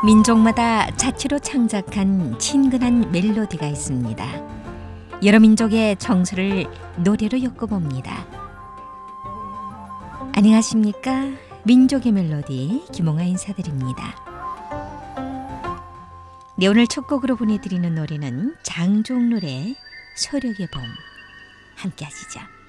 민족마다 자치로 창작한 친근한 멜로디가 있습니다. 여러 민족의 정서를 노래로 엮어봅니다. 안녕하십니까? 민족의 멜로디 김홍아 인사드립니다. 네, 오늘 첫 곡으로 보내드리는 노래는 장종룰의 소력의 봄, 함께 하시죠.